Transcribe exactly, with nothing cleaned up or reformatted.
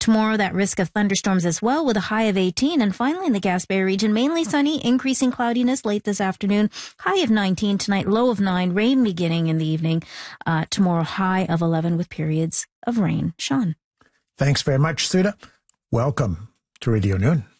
Tomorrow, that risk of thunderstorms as well with a high of eighteen. And finally, in the Gaspé region, mainly sunny, increasing cloudiness late this afternoon. High of nineteen tonight, low of nine, rain beginning in the evening. Uh, tomorrow, high of eleven with periods of rain. Sean. Thanks very much, Sudha. Welcome to Radio Noon.